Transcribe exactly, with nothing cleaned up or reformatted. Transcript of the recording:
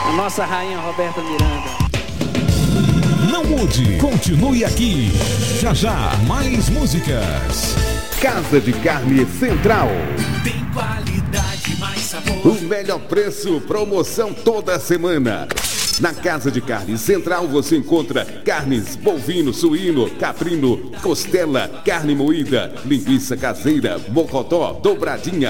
A nossa rainha Roberta Miranda. Não mude, continue aqui. Já já, mais músicas. Casa de Carne Central. Tem qualidade, mais sabor. O melhor preço, promoção toda semana. Na Casa de Carne Central você encontra carnes bovino, suíno, caprino, costela, carne moída, linguiça caseira, mocotó, dobradinha,